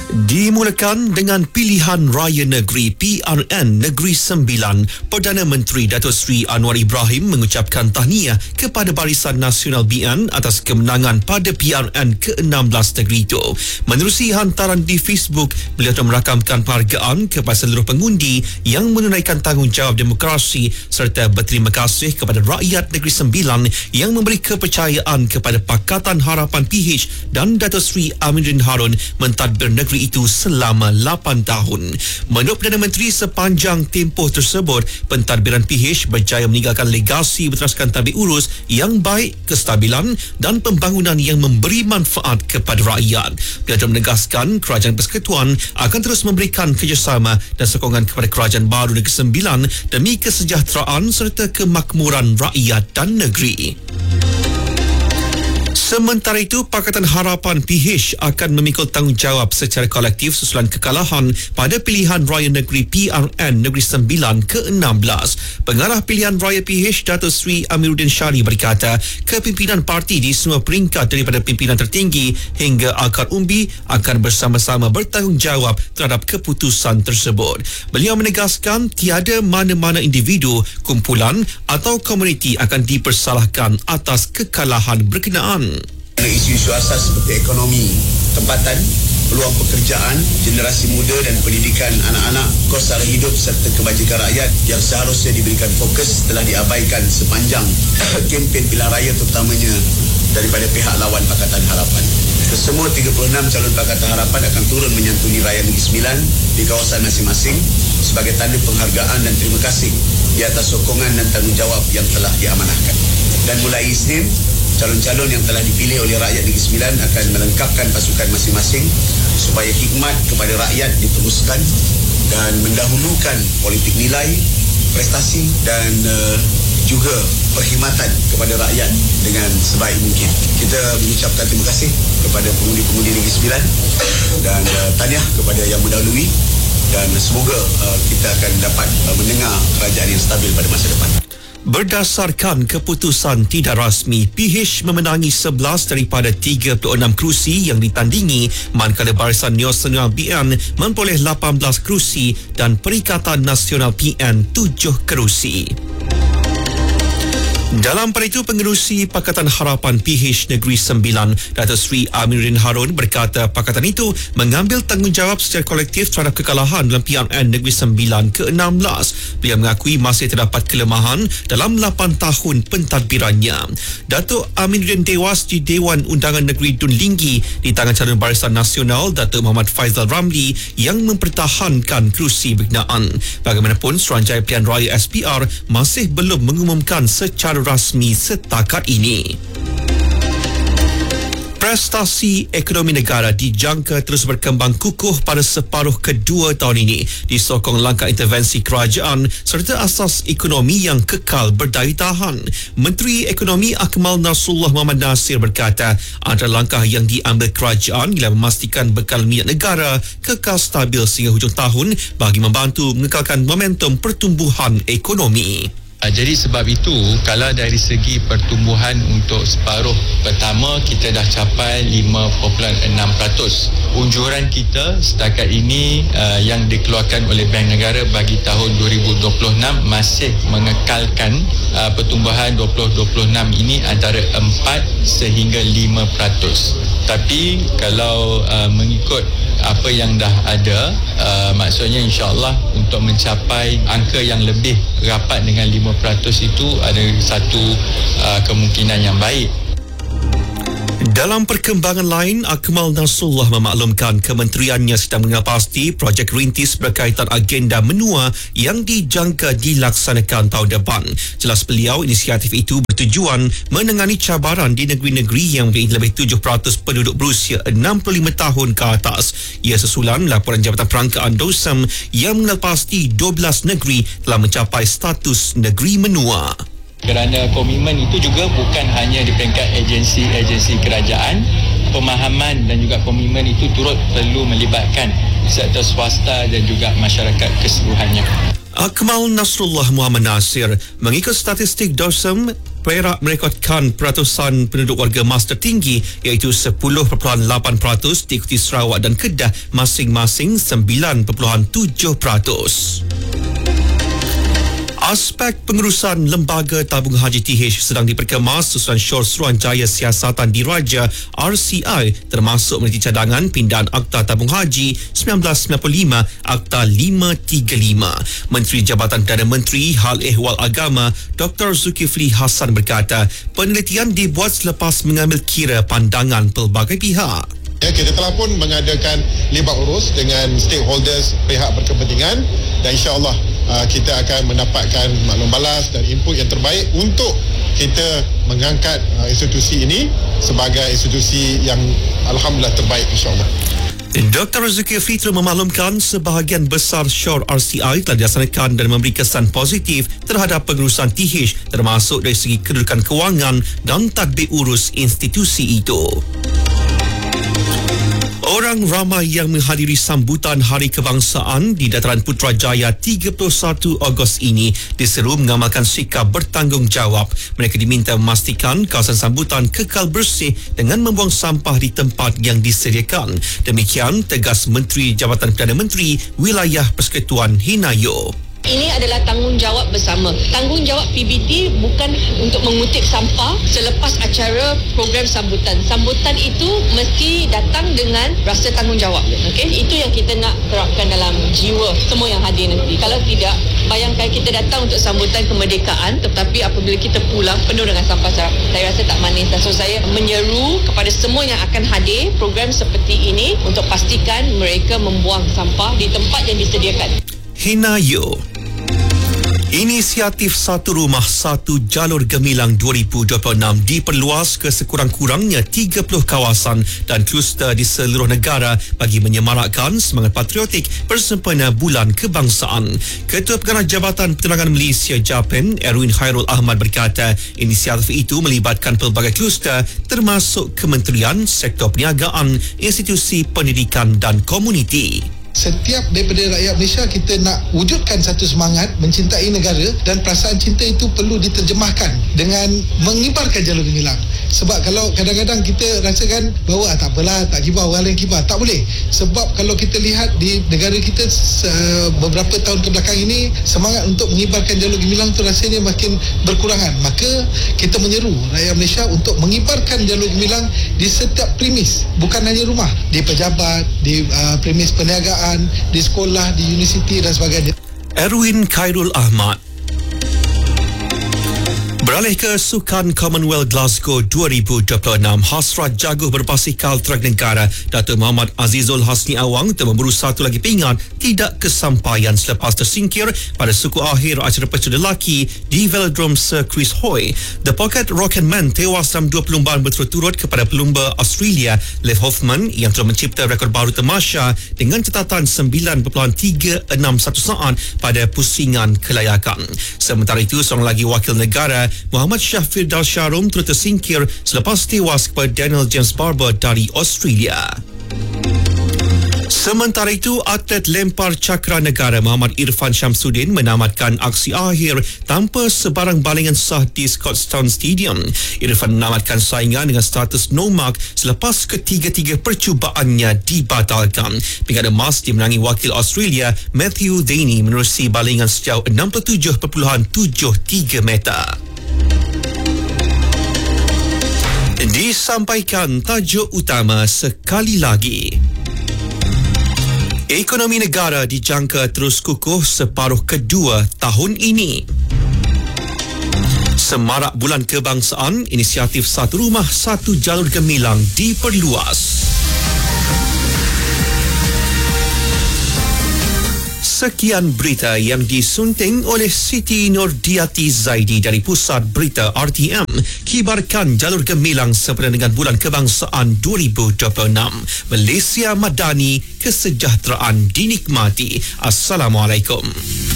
Dimulakan dengan pilihan raya negeri PRN Negeri Sembilan, Perdana Menteri Datuk Seri Anwar Ibrahim mengucapkan tahniah kepada Barisan Nasional BN atas kemenangan pada PRN ke-16 negeri itu. Menerusi hantaran di Facebook, beliau telah merakamkan penghargaan kepada seluruh pengundi yang menunaikan tanggungjawab demokrasi serta berterima kasih kepada rakyat Negeri Sembilan yang memberi kepercayaan kepada Pakatan Harapan PH dan Datuk Seri Aminuddin Harun mentadbir negeri itu selama 8 tahun. Menurut Perdana Menteri, sepanjang tempoh tersebut, pentadbiran PH berjaya meninggalkan legasi berteraskan tabik urus yang baik, kestabilan dan pembangunan yang memberi manfaat kepada rakyat. Beliau menegaskan Kerajaan Persekutuan akan terus memberikan kerjasama dan sokongan kepada Kerajaan Baru Negeri Sembilan demi kesejahteraan serta kemakmuran rakyat dan negeri. Sementara itu, Pakatan Harapan PH akan memikul tanggungjawab secara kolektif susulan kekalahan pada pilihan raya negeri PRN Negeri Sembilan ke-16. Pengarah pilihan raya PH Datuk Seri Amiruddin Syari berkata, kepimpinan parti di semua peringkat daripada pimpinan tertinggi hingga akar umbi akan bersama-sama bertanggungjawab terhadap keputusan tersebut. Beliau menegaskan tiada mana-mana individu, kumpulan atau komuniti akan dipersalahkan atas kekalahan berkenaan. Isu-isu asas seperti ekonomi, tempatan, peluang pekerjaan, generasi muda dan pendidikan anak-anak, kos sara hidup serta kebajikan rakyat yang seharusnya diberikan fokus telah diabaikan sepanjang kempen pilihan raya, terutamanya daripada pihak lawan Pakatan Harapan. Kesemua 36 calon Pakatan Harapan akan turun menyantuni Raya Negeri Sembilan di kawasan masing-masing sebagai tanda penghargaan dan terima kasih di atas sokongan dan tanggungjawab yang telah diamanahkan. Dan mulai Isnin, calon-calon yang telah dipilih oleh rakyat Negeri Sembilan akan melengkapkan pasukan masing-masing supaya khidmat kepada rakyat diteruskan dan mendahulukan politik nilai, prestasi dan juga perkhidmatan kepada rakyat dengan sebaik mungkin. Kita mengucapkan terima kasih kepada pengundi-pengundi Negeri Sembilan dan tahniah kepada yang mendahului, dan semoga kita akan dapat mendengar kerajaan yang stabil pada masa depan. Berdasarkan keputusan tidak rasmi, PH memenangi 11 daripada 36 kerusi yang ditandingi, manakala Barisan Nasional BN memperoleh 18 kerusi dan Perikatan Nasional PN 7 kerusi. Dalam pada itu, pengerusi Pakatan Harapan PH Negeri Sembilan, Datuk Seri Aminuddin Harun berkata pakatan itu mengambil tanggungjawab secara kolektif terhadap kekalahan dalam PRN Negeri Sembilan ke-16. Beliau mengakui masih terdapat kelemahan dalam 8 tahun pentadbirannya. Datuk Aminuddin tewas di Dewan Undangan Negeri Dun Linggi di tangan calon Barisan Nasional Datuk Muhammad Faizal Ramli yang mempertahankan kerusi berkenaan. Bagaimanapun, Suruhanjaya Pilihan Raya SPR masih belum mengumumkan secara rasmi setakat ini. Prestasi ekonomi negara dijangka terus berkembang kukuh pada separuh kedua tahun ini, disokong langkah intervensi kerajaan serta asas ekonomi yang kekal berdaya tahan. Menteri Ekonomi Akmal Nasrullah Muhammad Nasir berkata, antara langkah yang diambil kerajaan ialah memastikan bekal minyak negara kekal stabil sehingga hujung tahun bagi membantu mengekalkan momentum pertumbuhan ekonomi. Jadi sebab itu, kalau dari segi pertumbuhan untuk separuh pertama kita dah capai 5.6%. Unjuran kita setakat ini yang dikeluarkan oleh Bank Negara bagi tahun 2026 masih mengekalkan pertumbuhan 2026 ini antara 4 sehingga 5%. Tapi kalau mengikut apa yang dah ada, maksudnya insya-Allah untuk mencapai angka yang lebih rapat dengan 5% itu ada satu kemungkinan yang baik. Dalam perkembangan lain, Akmal Nasrullah memaklumkan kementeriannya sedang mengenal pasti projek rintis berkaitan agenda menua yang dijangka dilaksanakan tahun depan. Jelas beliau, inisiatif itu bertujuan menangani cabaran di negeri-negeri yang mempunyai lebih 7% penduduk berusia 65 tahun ke atas. Ia susulan laporan Jabatan Perangkaan DOSEM yang mengenal pasti 12 negeri telah mencapai status negeri menua. Kerana komitmen itu juga bukan hanya di peringkat agensi-agensi kerajaan, pemahaman dan juga komitmen itu turut perlu melibatkan sektor swasta dan juga masyarakat keseluruhannya. Akmal Nasrullah Muhammad Nasir, mengikut statistik DOSEM, Perak merekodkan peratusan penduduk warga emas tertinggi iaitu 10.8% diikuti Sarawak dan Kedah masing-masing 9.7%. Aspek pengurusan Lembaga Tabung Haji TH sedang diperkemas susulan Syur Suruhanjaya Siasatan Diraja RCI termasuk meniti cadangan pindahan Akta Tabung Haji 1995 Akta 535. Menteri Jabatan Perdana Menteri Hal Ehwal Agama Dr. Zulkifli Hassan berkata penelitian dibuat selepas mengambil kira pandangan pelbagai pihak. Kita telah pun mengadakan libat urus dengan stakeholders pihak berkepentingan dan insya-Allah kita akan mendapatkan maklum balas dan input yang terbaik untuk kita mengangkat institusi ini sebagai institusi yang alhamdulillah terbaik insya-Allah. Dr. Zulkifli telah memaklumkan sebahagian besar syur RCI telah dilaksanakan dan memberi kesan positif terhadap pengurusan TH termasuk dari segi kedudukan kewangan dan tadbir urus institusi itu. Orang ramai yang menghadiri sambutan Hari Kebangsaan di Dataran Putrajaya 31 Ogos ini diseru mengamalkan sikap bertanggungjawab. Mereka diminta memastikan kawasan sambutan kekal bersih dengan membuang sampah di tempat yang disediakan. Demikian tegas Menteri Jabatan Perdana Menteri Wilayah Persekutuan Hinayo. Ini adalah tanggungjawab bersama. Tanggungjawab PBT bukan untuk mengutip sampah selepas acara program sambutan. Sambutan itu mesti datang dengan rasa tanggungjawab. Okey, itu yang kita nak terapkan dalam jiwa semua yang hadir nanti. Kalau tidak, bayangkan kita datang untuk sambutan kemerdekaan tetapi apabila kita pulang penuh dengan sampah, saya rasa tak manis. So saya menyeru kepada semua yang akan hadir program seperti ini untuk pastikan mereka membuang sampah di tempat yang disediakan. Hinayo. Inisiatif Satu Rumah Satu Jalur Gemilang 2026 diperluas ke sekurang-kurangnya 30 kawasan dan kluster di seluruh negara bagi menyemarakkan semangat patriotik bersempena Bulan Kebangsaan. Ketua Pengarah Jabatan Penerangan Malaysia JAPEN Erwin Khairul Ahmad berkata inisiatif itu melibatkan pelbagai kluster termasuk kementerian, sektor perniagaan, institusi pendidikan dan komuniti. Setiap daripada rakyat Malaysia kita nak wujudkan satu semangat mencintai negara dan perasaan cinta itu perlu diterjemahkan dengan mengibarkan jalur gemilang. Sebab kalau kadang-kadang kita rasakan bahawa tak apalah, tak kibar, orang lain kibar, tak boleh. Sebab kalau kita lihat di negara kita beberapa tahun kebelakang ini semangat untuk mengibarkan jalur gemilang tu rasanya makin berkurangan. Maka kita menyeru rakyat Malaysia untuk mengibarkan jalur gemilang di setiap premis, bukan hanya rumah, di pejabat, di premis perniagaan, di sekolah, di universiti dan sebagainya. Erwin Khairul Ahmad. Beralih ke Sukan Commonwealth Glasgow 2026, hasrat jaguh berbasikal truk negara Datuk Muhammad Azizul Hasni Awang memburu satu lagi pingat tidak kesampaian selepas tersingkir pada suku akhir acara pecu lelaki di Velodrome Sir Chris Hoy. The Pocket Rocket Man tewas dalam 2 perlumbaan berturut-turut kepada pelumba Australia Lev Hoffman yang telah mencipta rekod baru tamasya dengan catatan 9.361 saat pada pusingan kelayakan. Sementara itu, seorang lagi wakil negara Muhammad Syafir Dalsharum turut tersingkir selepas tewas kepada Daniel James Barber dari Australia. Sementara itu, atlet lempar cakra negara Muhammad Irfan Syamsuddin menamatkan aksi akhir tanpa sebarang balingan sah di Scotstoun Stadium. Irfan menamatkan saingan dengan status no mark selepas ketiga-tiga percubaannya dibatalkan. Pingat emas dimenangi wakil Australia Matthew Daney menerusi balingan sejauh 67.73 meter. Disampaikan tajuk utama sekali lagi. Ekonomi negara dijangka terus kukuh separuh kedua tahun ini. Semarak Bulan Kebangsaan, inisiatif Satu Rumah Satu Jalur Gemilang diperluas. Sekian berita yang disunting oleh Siti Nordiati Zaidi dari Pusat Berita RTM. Kibarkan jalur gemilang sempena dengan Bulan Kebangsaan 2026. Malaysia Madani, kesejahteraan dinikmati. Assalamualaikum.